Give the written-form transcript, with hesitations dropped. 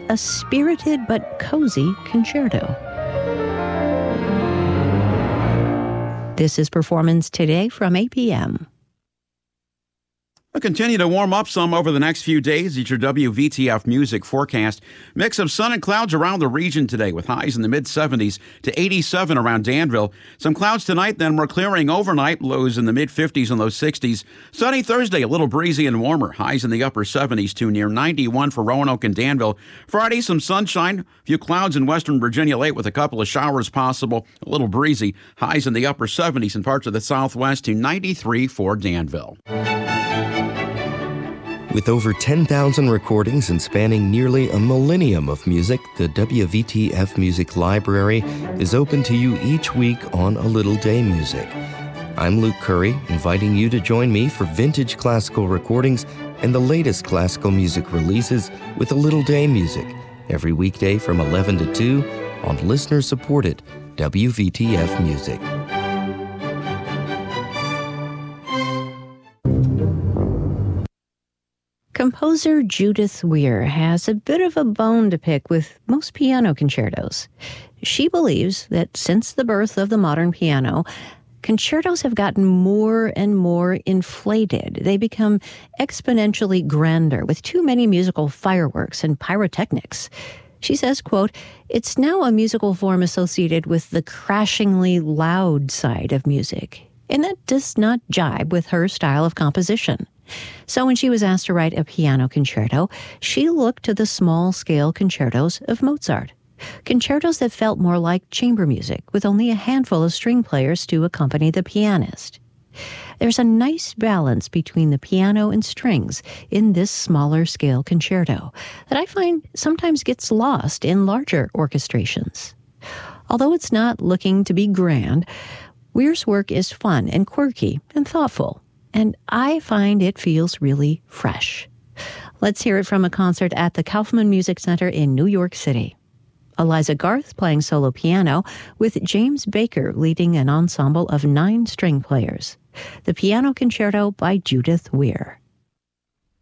a spirited but cozy concerto. This is Performance Today from APM. We'll continue to warm up some over the next few days. It's your WVTF music forecast. Mix of sun and clouds around the region today with highs in the mid-70s to 87 around Danville. Some clouds tonight, then we're clearing overnight. Lows in the mid-50s and low 60s. Sunny Thursday, a little breezy and warmer. Highs in the upper 70s to near 91 for Roanoke and Danville. Friday, some sunshine. A few clouds in western Virginia late with a couple of showers possible. A little breezy. Highs in the upper 70s in parts of the southwest to 93 for Danville. With over 10,000 recordings and spanning nearly a millennium of music, the WVTF Music Library is open to you each week on A Little Day Music. I'm Luke Curry, inviting you to join me for vintage classical recordings and the latest classical music releases with A Little Day Music, every weekday from 11 to 2 on listener-supported WVTF Music. Composer Judith Weir has a bit of a bone to pick with most piano concertos. She believes that since the birth of the modern piano, concertos have gotten more and more inflated. They become exponentially grander with too many musical fireworks and pyrotechnics. She says, quote, "It's now a musical form associated with the crashingly loud side of music, and that does not jibe with her style of composition." So when she was asked to write a piano concerto, she looked to the small-scale concertos of Mozart. Concertos that felt more like chamber music, with only a handful of string players to accompany the pianist. There's a nice balance between the piano and strings in this smaller-scale concerto that I find sometimes gets lost in larger orchestrations. Although it's not looking to be grand, Weir's work is fun and quirky and thoughtful, and I find it feels really fresh. Let's hear it from a concert at the Kaufman Music Center in New York City. Eliza Garth playing solo piano, with James Baker leading an ensemble of 9 string players. The Piano Concerto by Judith Weir.